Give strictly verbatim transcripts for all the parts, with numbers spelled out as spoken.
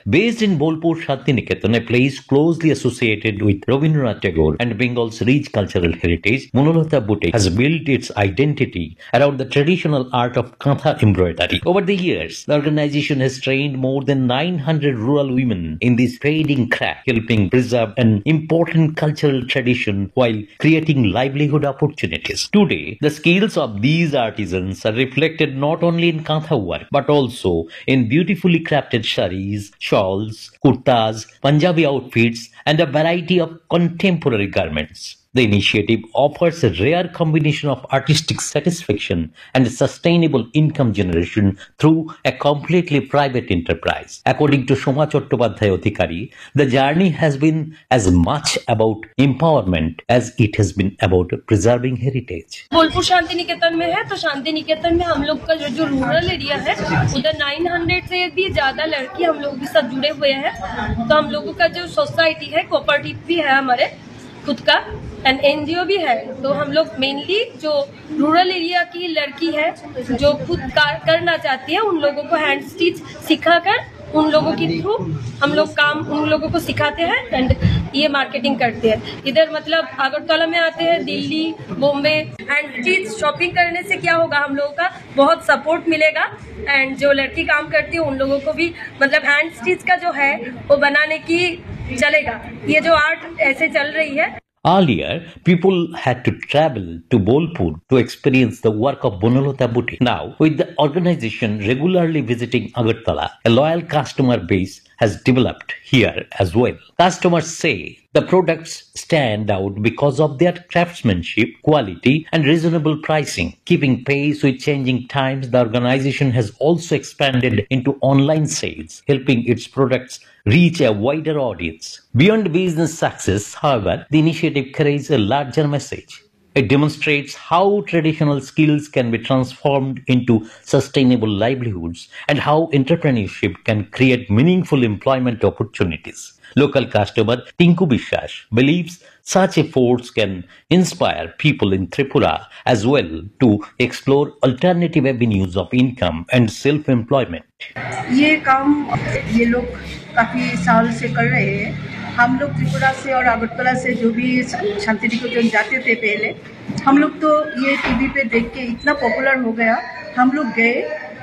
Based in Bolpur, Shantiniketan, a place closely associated with Rabindranath Tagore and Bengal's rich cultural heritage, Monolata Boutique has built its identity around the traditional art of Kantha embroidery. Over the years, the organization has trained more than nine hundred rural women in this fading craft, helping preserve an important cultural tradition while creating livelihood opportunities. Today, the skills of these artisans are reflected not only in Kantha work but also in beautifully crafted saris, shawls, kurtas, Punjabi outfits, and a variety of contemporary garments. The initiative offers a rare combination of artistic satisfaction and sustainable income generation through a completely private enterprise. According to Shoma Chattopadhyay Adhikari, the journey has been as much about empowerment as it has been about preserving heritage. Bolpur Shanti Niketan में है, तो शांति निकेतन में हम लोग का जो, जो rural area है उधर नौ सौ से भी ज्यादा लड़की हम लोग के साथ जुड़े हुए हैं। तो हम लोगों का जो सोसाइटी है, कोऑपरेटिव भी है हमारे खुद का, एंड एनजीओ भी है। तो हम लोग मेनली जो रूरल एरिया की लड़की है जो खुद करना चाहती है उन लोगों को हैंड स्टिच सिखाकर उन लोगों के थ्रू हम लोग काम उन लोगों को सिखाते हैं एंड ये मार्केटिंग करते हैं। इधर मतलब अगरतला में आते हैं, दिल्ली, बॉम्बे, एंड चीज शॉपिंग करने से क्या होगा, हम लोगों का बहुत सपोर्ट मिलेगा एंड जो लड़की काम करती है उन लोगों को भी मतलब हैंड स्टिच का जो है वो बनाने की चलेगा। ये जो आर्ट ऐसे चल रही है। Earlier, people had to travel to Bolpur to experience the work of Bonalata Boutique. Now, with the organization regularly visiting Agartala, a loyal customer base has developed here as well. Customers say the products stand out because of their craftsmanship, quality, and reasonable pricing. Keeping pace with changing times, the organization has also expanded into online sales, helping its products reach a wider audience. Beyond business success, however, the initiative carries a larger message. It demonstrates how traditional skills can be transformed into sustainable livelihoods and how entrepreneurship can create meaningful employment opportunities. Local customer Tinku Bishas believes such efforts can inspire people in Tripura as well to explore alternative avenues of income and self-employment. ये काम ये लोग काफी साल से कर रहे हैं। हम लोग त्रिपुरा से और अगरतला से जो भी शांति निकेतन जाते थे पहले, हम लोग तो ये टीवी पे देख के इतना पॉपुलर हो गया, हम लोग गए।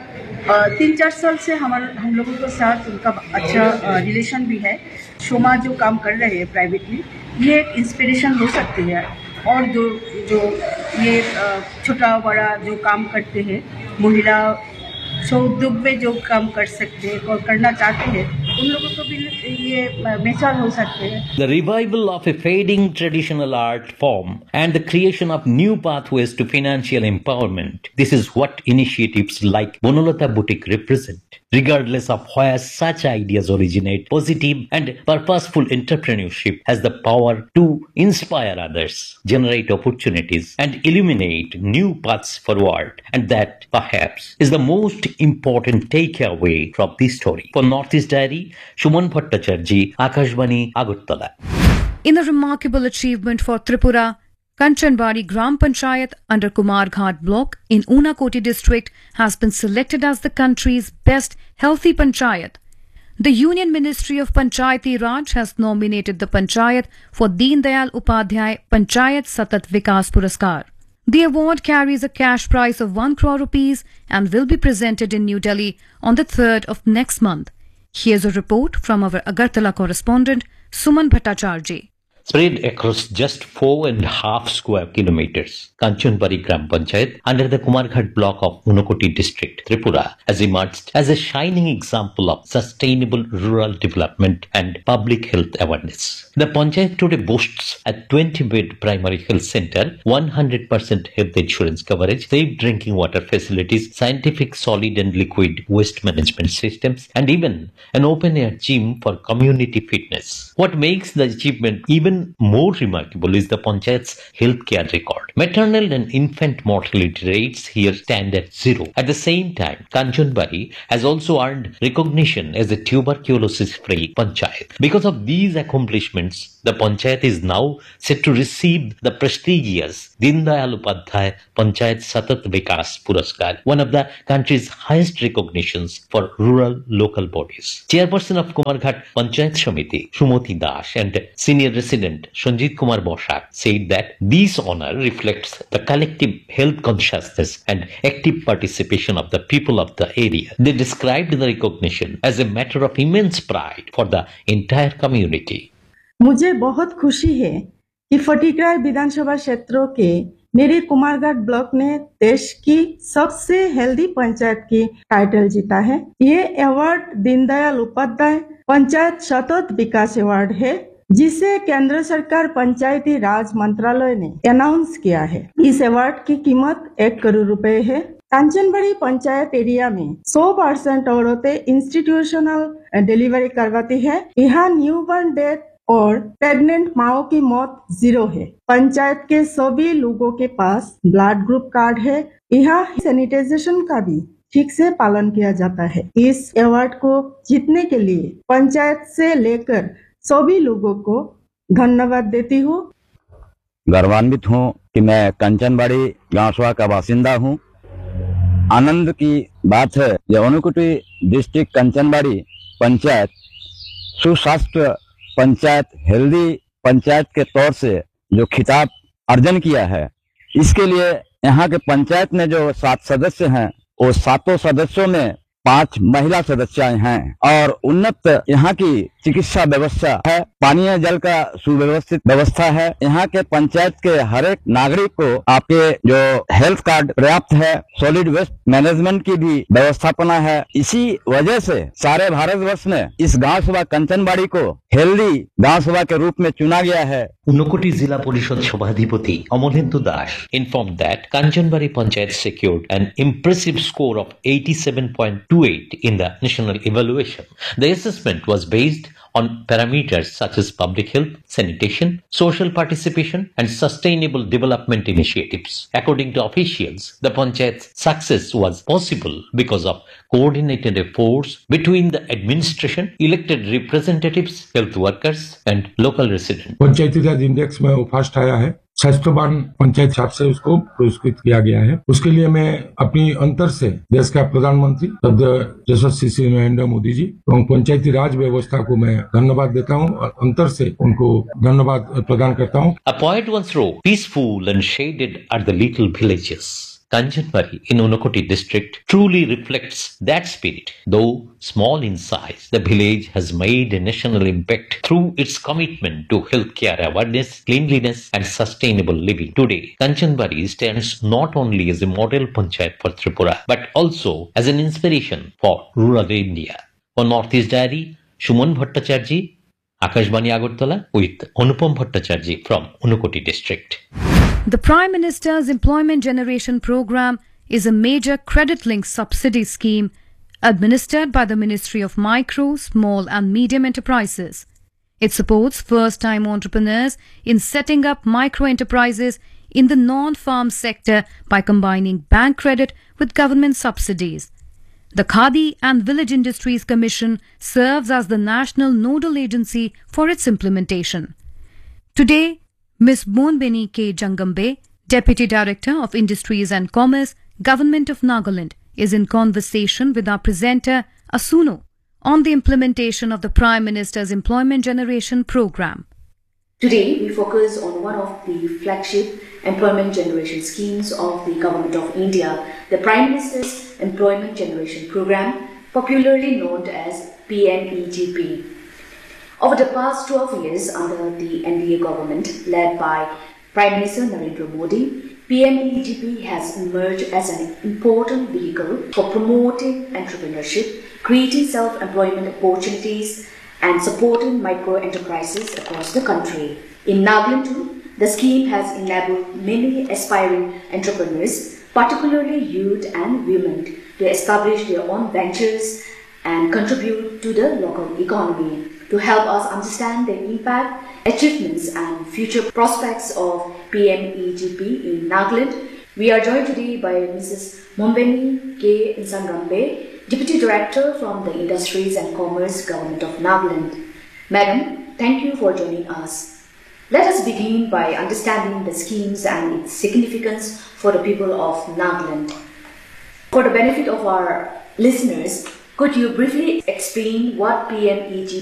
तीन चार साल से हमारे हम लोगों के साथ उनका अच्छा रिलेशन भी है। शोमा जो काम कर रहे हैं प्राइवेटली, ये एक इंस्पिरेशन हो सकती है। और जो जो ये छोटा बड़ा जो काम करते हैं, महिला सो उद्योग में जो काम कर सकते हैं और करना चाहते हैं, उन लोगों को भी ये मिसाल हो सकते हैं। The revival of a fading traditional art form and the creation of new pathways to financial empowerment. This is what initiatives like Bonalata Boutique represent. Regardless of where such ideas originate, positive and purposeful entrepreneurship has the power to inspire others, generate opportunities, and illuminate new paths forward. And that, perhaps, is the most important takeaway from this story. For Northeast Diary, Shuman Bhattacharjee, Akashvani, Agartala. In a remarkable achievement for Tripura, Kanchanbari Gram Panchayat under Kumar Ghat block in Unakoti district has been selected as the country's best healthy panchayat. The Union Ministry of Panchayati Raj has nominated the panchayat for Deen Dayal Upadhyay Panchayat Satat Vikas Puraskar. The award carries a cash prize of one crore rupees and will be presented in New Delhi on the third of next month. Here's a report from our Agartala correspondent Suman Bhattacharjee. Spread across just four and a half square kilometers, Kanchanbari Gram Panchayat under the Kumarghat block of Unakoti district, Tripura, has emerged as a shining example of sustainable rural development and public health awareness. The Panchayat today boasts a twenty-bed primary health center, one hundred percent health insurance coverage, safe drinking water facilities, scientific solid and liquid waste management systems, and even an open-air gym for community fitness. What makes the achievement even even more remarkable is the Panchayat's healthcare record. Maternal and infant mortality rates here stand at zero. At the same time, Kanchanbari has also earned recognition as a tuberculosis-free Panchayat. Because of these accomplishments, the Panchayat is now set to receive the prestigious Deen Dayal Upadhyay Panchayat Satat Vikas Puraskar, one of the country's highest recognitions for rural local bodies. Chairperson of Kumarghat Panchayat Samiti, Sumati Das, and senior resident Sanjit Kumar Bosak said that this honor reflects the collective health consciousness and active participation of the people of the area. They described the recognition as a matter of immense pride for the entire community. मुझे बहुत खुशी है कि फटीकराय विधानसभा क्षेत्रों के मेरे Kumarghat block ने देश की सबसे हेल्दी पंचायत की टाइटल जीता है। ये अवार्ड दीनदयाल उपाध्याय पंचायत सतत विकास अवार्ड है, जिसे केंद्र सरकार पंचायती राज मंत्रालय ने अनाउंस किया है। इस अवार्ड की कीमत एक करोड़ रुपए है। कांचनबाड़ी पंचायत एरिया में सौ परसेंट औरतें इंस्टीट्यूशनल डिलीवरी करवाती है। यहाँ न्यूबॉर्न डेथ और प्रेग्नेंट माओ की मौत जीरो है। पंचायत के सभी लोगों के पास ब्लड ग्रुप कार्ड है। यहाँ सैनिटाइजेशन का भी ठीक से पालन किया जाता है। इस अवार्ड को जीतने के लिए पंचायत से लेकर सभी लोगों को धन्यवाद देती हूँ। गर्वान्वित हूँ कि मैं कंचनबाड़ी गांवसभा का बासिंदा हूँ। आनंद की बात है ये ऊनाकोटी डिस्ट्रिक्ट कंचनबाड़ी पंचायत सुस्वास्थ्य पंचायत, हेल्दी पंचायत के तौर से जो खिताब अर्जन किया है, इसके लिए यहाँ के पंचायत में जो सात सदस्य हैं, वो सातों सदस्यों में पांच महिला सदस्य हैं और उन्नत यहाँ की चिकित्सा व्यवस्था है। पानीय जल का सुव्यवस्थित व्यवस्था है। यहाँ के पंचायत के हर एक नागरिक को आपके जो हेल्थ कार्ड पर्याप्त है। सॉलिड वेस्ट मैनेजमेंट की भी व्यवस्थापना है। इसी वजह से सारे भारतवर्ष में इस गांव सभा कंचनबाड़ी को हेल्दी गांव सभा के रूप में चुना गया है। Unakoti Zilla Porishad Sabhadhipati Amolendu Das informed that Kanchanbari Panchayat secured an impressive score of eighty-seven point two eight in the national evaluation. The assessment was based on parameters such as public health, sanitation, social participation, and sustainable development initiatives. According to officials, the Panchayat's success was possible because of coordinated efforts between the administration, elected representatives, health workers, and local residents. Panchayati Raj index में वो first आया है। स्वास्थ्यवान पंचायत हिसाब से उसको पुरस्कृत किया गया है। उसके लिए मैं अपनी अंतर से देश का प्रधानमंत्री यशस्वी श्री नरेंद्र मोदी जी और पंचायती राज व्यवस्था को मैं धन्यवाद देता हूं और अंतर से उनको धन्यवाद प्रदान करता हूं। A poet once wrote, peaceful and shaded are the little villages. Kanchanbari in Unakoti district truly reflects that spirit. Though small in size, the village has made a national impact through its commitment to healthcare awareness, cleanliness, and sustainable living. Today, Kanchanbari stands not only as a model panchayat for Tripura, but also as an inspiration for rural India. For Northeast Diary, Shuman Bhattacharjee, Akashbani Agartala with Anupam Bhattacharjee from Unakoti district. The Prime Minister's Employment Generation Programme is a major credit-linked subsidy scheme administered by the Ministry of Micro, Small and Medium Enterprises. It supports first-time entrepreneurs in setting up micro-enterprises in the non-farm sector by combining bank credit with government subsidies. The Khadi and Village Industries Commission serves as the national nodal agency for its implementation. Today, Miz Monbeni K. Jangambe, Deputy Director of Industries and Commerce, Government of Nagaland, is in conversation with our presenter, Asuno, on the implementation of the Prime Minister's Employment Generation Programme. Today, we focus on one of the flagship employment generation schemes of the Government of India, the Prime Minister's Employment Generation Programme, popularly known as P M E G P. Over the past twelve years under the N D A government led by Prime Minister Narendra Modi, P M E G P has emerged as an important vehicle for promoting entrepreneurship, creating self-employment opportunities and supporting micro-enterprises across the country. In Nagaland too, the scheme has enabled many aspiring entrepreneurs, particularly youth and women, to establish their own ventures and contribute to the local economy. To help us understand the impact, achievements and future prospects of P M E G P in Nagaland, we are joined today by Missus Mombeni K. Nsangambe, Deputy Director from the Industries and Commerce Government of Nagaland. Madam, thank you for joining us. Let us begin by understanding the schemes and its significance for the people of Nagaland. For the benefit of our listeners, could you briefly explain what P M E G